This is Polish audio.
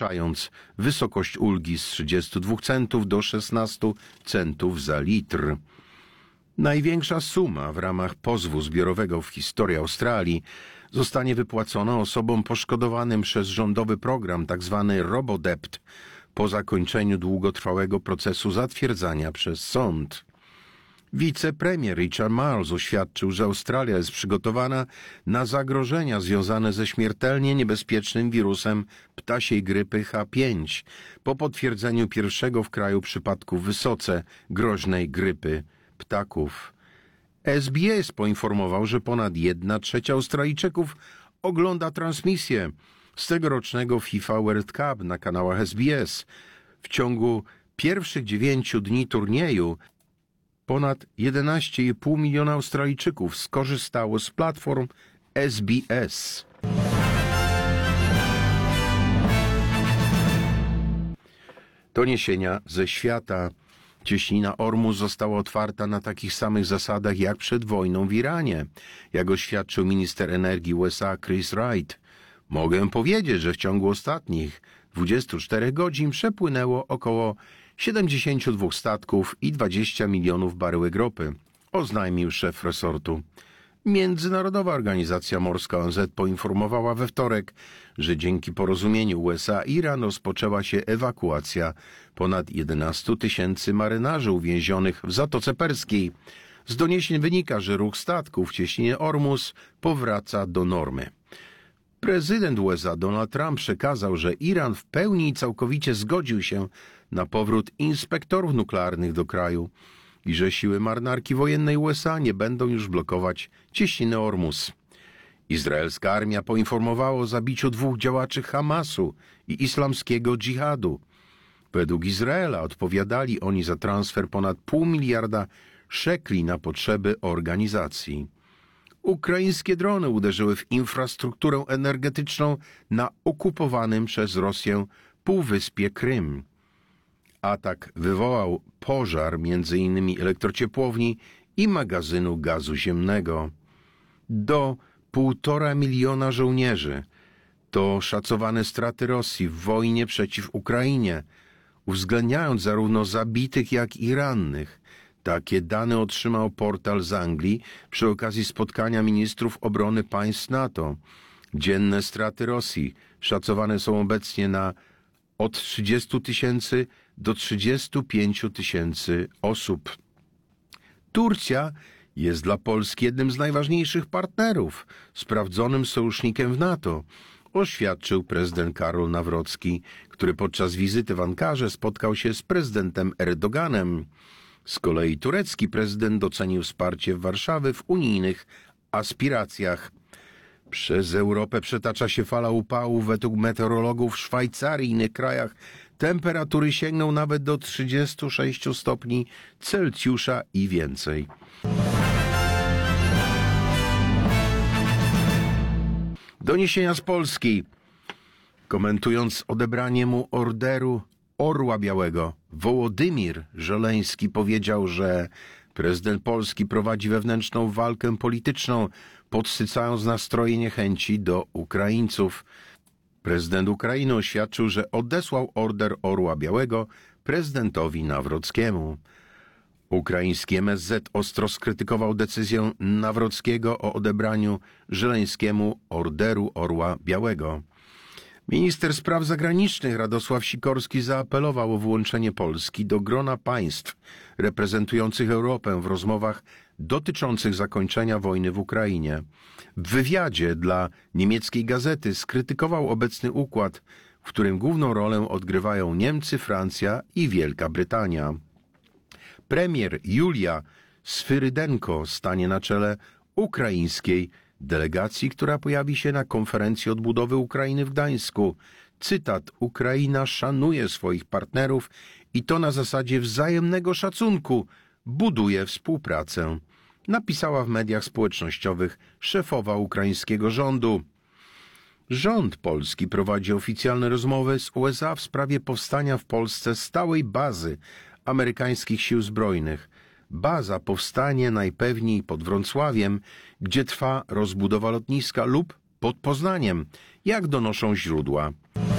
zwiększając wysokość ulgi z 32 centów do 16 centów za litr. Największa suma w ramach pozwu zbiorowego w historii Australii zostanie wypłacona osobom poszkodowanym przez rządowy program tzw. Robodebt po zakończeniu długotrwałego procesu zatwierdzania przez sąd. Wicepremier Richard Marles oświadczył, że Australia jest przygotowana na zagrożenia związane ze śmiertelnie niebezpiecznym wirusem ptasiej grypy H5 po potwierdzeniu pierwszego w kraju przypadku wysoce groźnej grypy ptaków. SBS poinformował, że ponad 1/3 Australijczyków ogląda transmisję z tegorocznego FIFA World Cup na kanałach SBS. W ciągu pierwszych 9 dni turnieju ponad 11,5 miliona Australijczyków skorzystało z platform SBS. Doniesienia ze świata. Cieśnina Ormus została otwarta na takich samych zasadach jak przed wojną w Iranie, jak oświadczył minister energii USA Chris Wright. Mogę powiedzieć, że w ciągu ostatnich 24 godzin przepłynęło około 72 statków i 20 milionów baryłek ropy, oznajmił szef resortu. Międzynarodowa Organizacja Morska ONZ poinformowała we wtorek, że dzięki porozumieniu USA-Iran rozpoczęła się ewakuacja ponad 11 000 marynarzy uwięzionych w Zatoce Perskiej. Z doniesień wynika, że ruch statków w cieśninie Ormus powraca do normy. Prezydent USA Donald Trump przekazał, że Iran w pełni i całkowicie zgodził się na powrót inspektorów nuklearnych do kraju i że siły marynarki wojennej USA nie będą już blokować cieśniny Ormus. Izraelska armia poinformowała o zabiciu 2 działaczy Hamasu i islamskiego dżihadu. Według Izraela odpowiadali oni za transfer ponad $0,5 miliarda szekli na potrzeby organizacji. Ukraińskie drony uderzyły w infrastrukturę energetyczną na okupowanym przez Rosję półwyspie Krym. Atak wywołał pożar m.in. elektrociepłowni i magazynu gazu ziemnego. Do 1,5 miliona żołnierzy to szacowane straty Rosji w wojnie przeciw Ukrainie, uwzględniając zarówno zabitych, jak i rannych. Takie dane otrzymał portal z Anglii przy okazji spotkania ministrów obrony państw NATO. Dzienne straty Rosji szacowane są obecnie na od 30 000 do 35 000 osób. Turcja jest dla Polski jednym z najważniejszych partnerów, sprawdzonym sojusznikiem w NATO, oświadczył prezydent Karol Nawrocki, który podczas wizyty w Ankarze spotkał się z prezydentem Erdoganem. Z kolei turecki prezydent docenił wsparcie Warszawy w unijnych aspiracjach. Przez Europę przetacza się fala upałów. Według meteorologów w Szwajcarii i innych krajach temperatury sięgną nawet do 36 stopni Celsjusza i więcej. Doniesienia z Polski. Komentując odebranie mu orderu Orła Białego, Wołodymir Żeleński powiedział, że prezydent Polski prowadzi wewnętrzną walkę polityczną, podsycając nastroje niechęci do Ukraińców. Prezydent Ukrainy oświadczył, że odesłał order Orła Białego prezydentowi Nawrockiemu. Ukraiński MSZ ostro skrytykował decyzję Nawrockiego o odebraniu Żeleńskiemu orderu Orła Białego. Minister spraw zagranicznych Radosław Sikorski zaapelował o włączenie Polski do grona państw reprezentujących Europę w rozmowach dotyczących zakończenia wojny w Ukrainie. W wywiadzie dla niemieckiej gazety skrytykował obecny układ, w którym główną rolę odgrywają Niemcy, Francja i Wielka Brytania. Premier Julia Swyrydenko stanie na czele ukraińskiej delegacji, która pojawi się na konferencji odbudowy Ukrainy w Gdańsku. Cytat: Ukraina szanuje swoich partnerów i to na zasadzie wzajemnego szacunku buduje współpracę, napisała w mediach społecznościowych szefowa ukraińskiego rządu. Rząd polski prowadzi oficjalne rozmowy z USA w sprawie powstania w Polsce stałej bazy amerykańskich sił zbrojnych. Baza powstanie najpewniej pod Wrocławiem, gdzie trwa rozbudowa lotniska, lub pod Poznaniem, jak donoszą źródła.